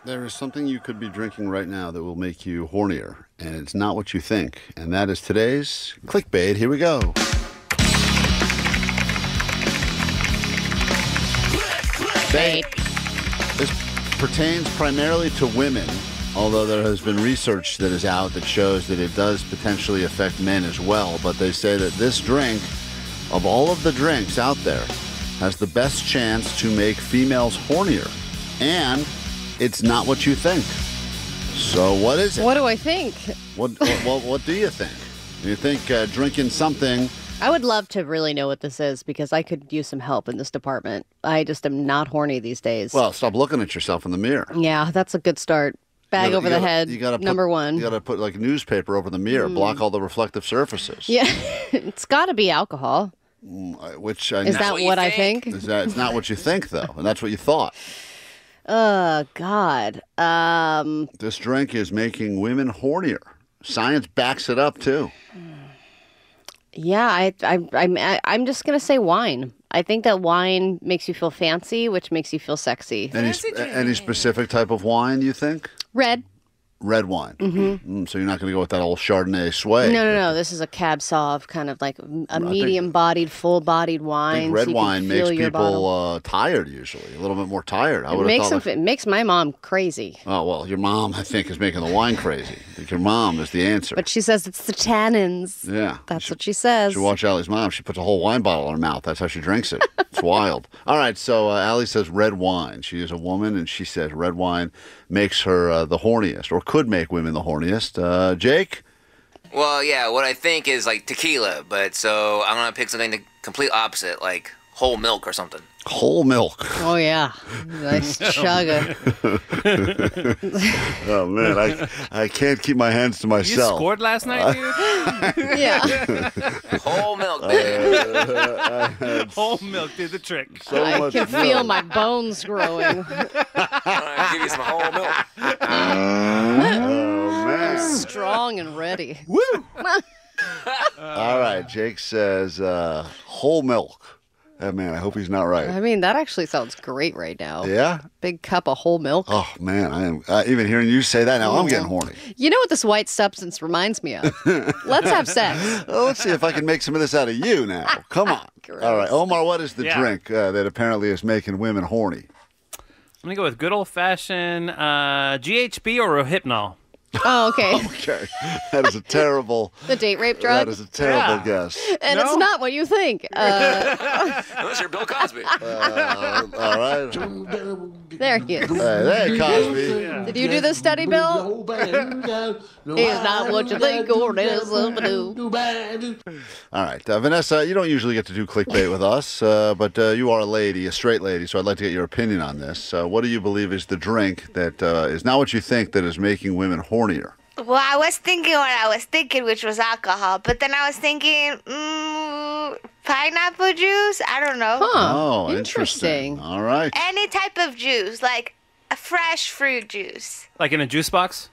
There is something you could be drinking right now that will make you hornier, and it's not what you think. And that is today's clickbait. Here we go. Bait. This pertains primarily to women, although there has been research that is out that shows that it does potentially affect men as well. But they say that this drink, of all of the drinks out there, has the best chance to make females hornier. And it's not what you think. So what is it? What do I think? What do you think? Do you think drinking something... I would love to really know what this is because I could use some help in this department. I just am not horny these days. Well, stop looking at yourself in the mirror. Yeah, that's a good start. Bag over the head, number one. You got to put like newspaper over the mirror, block all the reflective surfaces. Yeah, it's got to be alcohol. Which is that what I think? It's not what you think, though, and that's what you thought. Oh, God. This drink is making women hornier. Science backs it up, too. Yeah, I'm just going to say wine. I think that wine makes you feel fancy, which makes you feel sexy. Any specific type of wine, you think? Red. Red wine. Mm-hmm. So you're not going to go with that old Chardonnay sway. No. This is a Cab Sauv, kind of like a medium-bodied, full-bodied wine. I think red wine makes people tired usually, a little bit more tired. It makes my mom crazy. Oh, well, your mom, I think, is making the wine crazy. I think your mom is the answer. But she says it's the tannins. Yeah. That's what she says. You watch Allie's mom. She puts a whole wine bottle in her mouth. That's how she drinks it. It's wild. All right, so Allie says red wine. She is a woman, and she says red wine makes her the horniest, or could make women the horniest. Jake? Well, yeah, what I think is like tequila, but so I'm going to pick something the complete opposite, like whole milk or something. Whole milk. Oh, yeah. Nice chugga. Oh, man, I can't keep my hands to myself. You scored last night, dude? Yeah. Whole milk, baby. Whole milk did the trick. I can feel my bones growing. I'm going to give you some whole milk. Oh, man. Strong and ready. Woo! All right, Jake says whole milk. Oh, man, I hope he's not right. I mean, that actually sounds great right now. Yeah? Big cup of whole milk. Oh, man, I am. Even hearing you say that now, I'm getting horny. You know what this white substance reminds me of? Let's have sex. Well, let's see if I can make some of this out of you now. Come on. Gross. All right, Omar, what is the drink that apparently is making women horny? I'm going to go with good old-fashioned GHB or Rohypnol. Oh, okay. Okay. That is a terrible... The date rape drug? That is a terrible guess. And it's not what you think. Unless you're Bill Cosby. All right. There he is. Hey, Cosby. Yeah. Did you do this study, Bill? It's not what you think or it is. All right. Vanessa, you don't usually get to do clickbait with us, but you are a lady, a straight lady, so I'd like to get your opinion on this. What do you believe is the drink that is not what you think that is making women hornier? Well, I was thinking what I was thinking, which was alcohol. But then I was thinking, pineapple juice? I don't know. Huh. Oh, interesting. All right. Any type of juice, like a fresh fruit juice. Like in a juice box?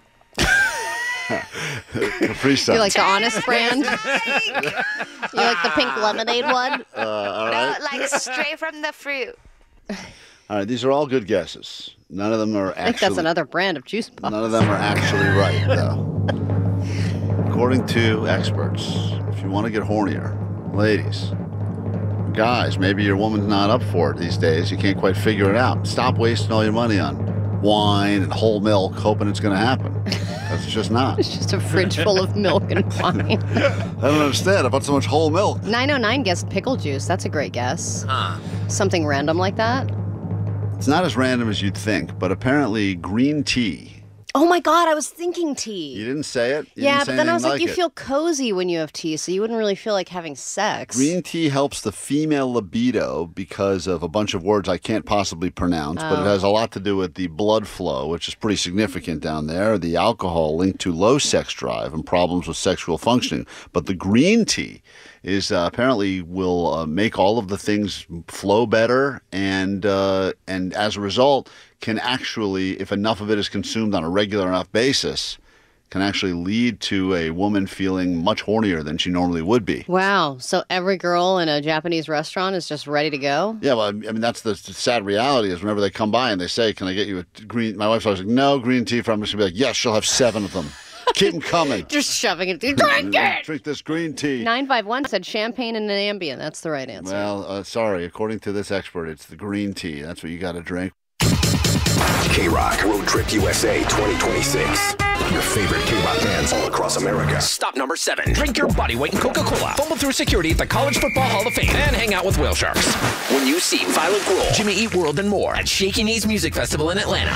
Capri Sun. You like the Honest brand? You like the pink lemonade one? All right. No, like straight from the fruit. All right. These are all good guesses. None of them are actually... I think that's another brand of juice box. None of them are actually right, though. According to experts, if you want to get hornier, ladies, guys, maybe your woman's not up for it these days. You can't quite figure it out. Stop wasting all your money on wine and whole milk, hoping it's going to happen. That's just not. It's just a fridge full of milk and wine. I don't understand. I bought so much whole milk. 909 guessed pickle juice. That's a great guess. Huh. Something random like that. It's not as random as you'd think, but apparently green tea. Oh my God, I was thinking tea. You didn't say it? You Yeah, didn't say but then I was anything like, you it. feel cozy when you have tea, so you wouldn't really feel like having sex. Green tea helps the female libido because of a bunch of words I can't possibly pronounce, but it has a lot to do with the blood flow, which is pretty significant down there. The alcohol linked to low sex drive and problems with sexual functioning. But the green tea is apparently will make all of the things flow better, and as a result, can actually, if enough of it is consumed on a regular enough basis, can actually lead to a woman feeling much hornier than she normally would be. Wow. So every girl in a Japanese restaurant is just ready to go? Yeah, well, I mean, that's the sad reality is whenever they come by and they say, can I get you a green... My wife's always like, no, green tea. I'm just going to be like, yes, she'll have 7 of them. Keep them coming. Just shoving it through. Drink it! Drink this green tea. 951 said champagne and an Ambien. That's the right answer. Well, sorry. According to this expert, it's the green tea. That's what you got to drink. K-Rock Road Trip USA 2026. Your favorite K-Rock bands all across America. Stop number 7. Drink your body weight in Coca-Cola. Fumble through security at the College Football Hall of Fame. And hang out with whale sharks. When you see Violent Grohl, Jimmy Eat World, and more at Shaky Knees Music Festival in Atlanta.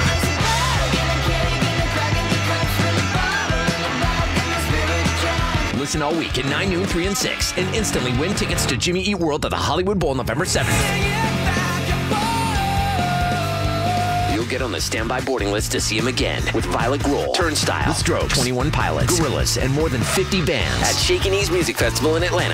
Listen all week at 9, noon, 3, and 6. And instantly win tickets to Jimmy Eat World at the Hollywood Bowl November 7th. Get on the standby boarding list to see him again with Violet Grohl, Turnstile, The Strokes, 21 Pilots, Gorillaz, and more than 50 bands at Shaky Knees Music Festival in Atlanta.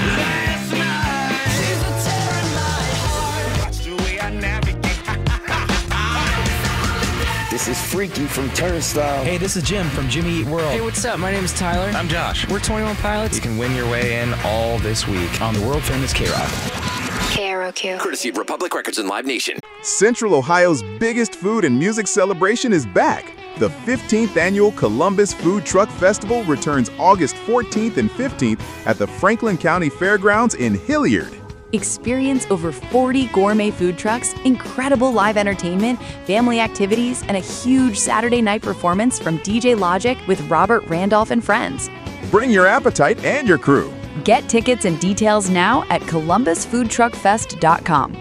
This is Freaky from Turnstile. Hey, this is Jim from Jimmy Eat World. Hey, what's up? My name is Tyler. I'm Josh. We're 21 Pilots. You can win your way in all this week on the world famous K-Rock. KROQ. Courtesy of Republic Records and Live Nation. Central Ohio's biggest food and music celebration is back. The 15th annual Columbus Food Truck Festival returns August 14th and 15th at the Franklin County Fairgrounds in Hilliard. Experience over 40 gourmet food trucks, incredible live entertainment, family activities, and a huge Saturday night performance from DJ Logic with Robert Randolph and friends. Bring your appetite and your crew. Get tickets and details now at columbusfoodtruckfest.com.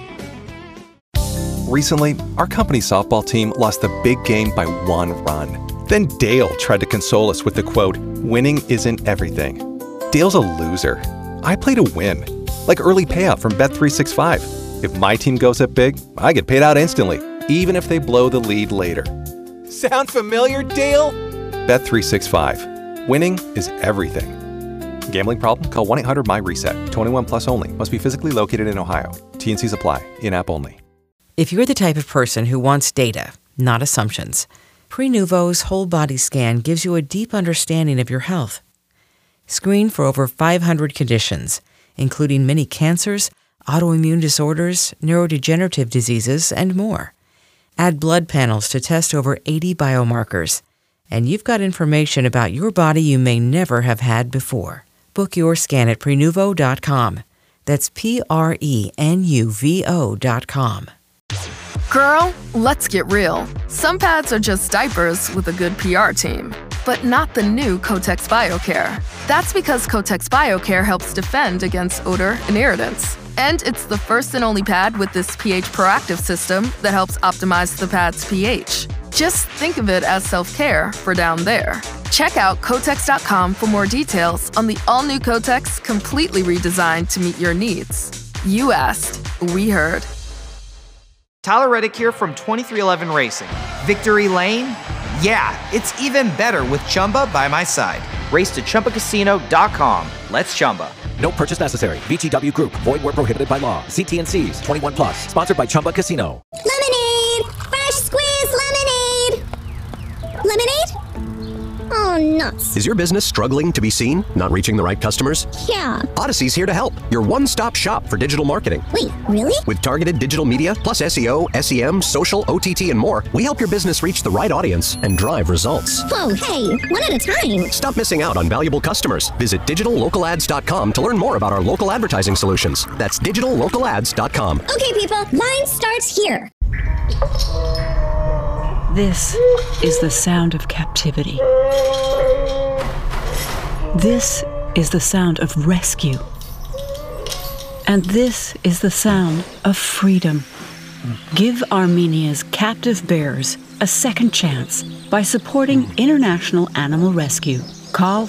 Recently, our company's softball team lost the big game by 1 run. Then Dale tried to console us with the quote, "Winning isn't everything." Dale's a loser. I play to win, like early payout from Bet365. If my team goes up big, I get paid out instantly, even if they blow the lead later. Sound familiar, Dale? Bet365. Winning is everything. Gambling problem? Call 1-800-MY-RESET. 21 plus only. Must be physically located in Ohio. T&Cs apply. In-app only. If you're the type of person who wants data, not assumptions, Prenuvo's whole body scan gives you a deep understanding of your health. Screen for over 500 conditions, including many cancers, autoimmune disorders, neurodegenerative diseases, and more. Add blood panels to test over 80 biomarkers, and you've got information about your body you may never have had before. Book your scan at Prenuvo.com. That's Prenuvo.com. Girl, let's get real. Some pads are just diapers with a good PR team, but not the new Kotex BioCare. That's because Kotex BioCare helps defend against odor and irritants. And it's the first and only pad with this pH proactive system that helps optimize the pad's pH. Just think of it as self-care for down there. Check out Kotex.com for more details on the all-new Kotex, completely redesigned to meet your needs. You asked, we heard. Tyler Reddick here from 2311 Racing. Victory Lane? Yeah, it's even better with Chumba by my side. Race to ChumbaCasino.com. Let's Chumba. No purchase necessary. VGW Group. Void where prohibited by law. See T&Cs. 21 plus. Sponsored by Chumba Casino. Lemonade! Fresh squeezed lemonade! Lemonade? Oh, nuts. Is your business struggling to be seen? Not reaching the right customers? Yeah. Odyssey's here to help. Your one-stop shop for digital marketing. Wait, really? With targeted digital media, plus SEO, SEM, social, OTT, and more, we help your business reach the right audience and drive results. Whoa, hey, one at a time. Stop missing out on valuable customers. Visit digitallocalads.com to learn more about our local advertising solutions. That's digitallocalads.com. Okay, people, line starts here. This is the sound of captivity. This is the sound of rescue. And this is the sound of freedom. Give Armenia's captive bears a second chance by supporting International Animal Rescue. Call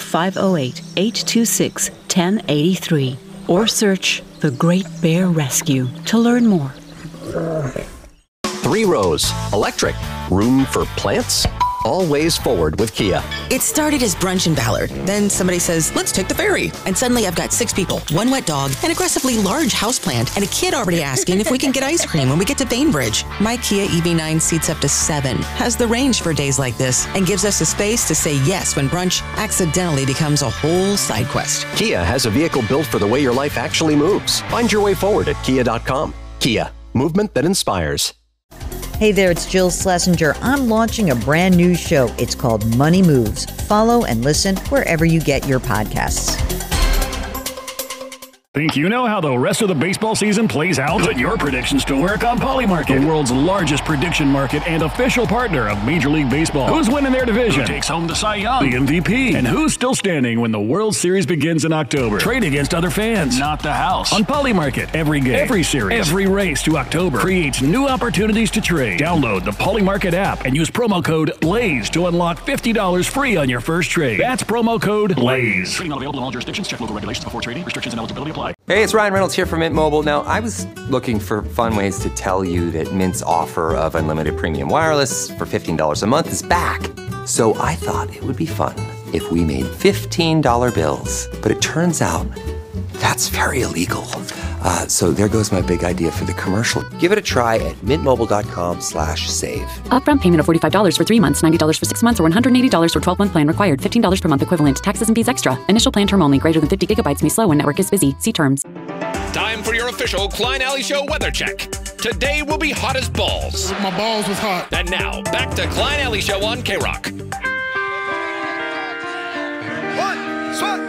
508-826-1083 or search The Great Bear Rescue to learn more. 3 rows. Electric. Room for plants? all ways forward with Kia. It started as brunch in Ballard. Then somebody says, let's take the ferry. And suddenly I've got 6 people, 1 wet dog, an aggressively large houseplant, and a kid already asking if we can get ice cream when we get to Bainbridge. My Kia EV9 seats up to 7, has the range for days like this, and gives us the space to say yes when brunch accidentally becomes a whole side quest. Kia has a vehicle built for the way your life actually moves. Find your way forward at kia.com. Kia, movement that inspires. Hey there, it's Jill Schlesinger. I'm launching a brand new show. It's called Money Moves. Follow and listen wherever you get your podcasts. Think you know how the rest of the baseball season plays out? Put your predictions to work on Polymarket, the world's largest prediction market and official partner of Major League Baseball. Who's winning their division? Who takes home the Cy Young, the MVP? And who's still standing when the World Series begins in October? Trade against other fans, not the house. On Polymarket, every game, every series, every race to October creates new opportunities to trade. Download the Polymarket app and use promo code BLAZE to unlock $50 free on your first trade. That's promo code BLAZE. Trading not available in all jurisdictions. Check local regulations before trading. Restrictions and eligibility apply. Hey, it's Ryan Reynolds here from Mint Mobile. Now, I was looking for fun ways to tell you that Mint's offer of unlimited premium wireless for $15 a month is back. So I thought it would be fun if we made $15 bills. But it turns out that's very illegal. So there goes my big idea for the commercial. Give it a try at mintmobile.com/save. Upfront payment of $45 for 3 months, $90 for 6 months, or $180 for 12-month plan required. $15 per month equivalent. Taxes and fees extra. Initial plan term only. Greater than 50 gigabytes may slow when network is busy. See terms. Time for your official Klein Alley Show weather check. Today will be hot as balls. My balls was hot. And now, back to Klein Alley Show on K-Rock. One,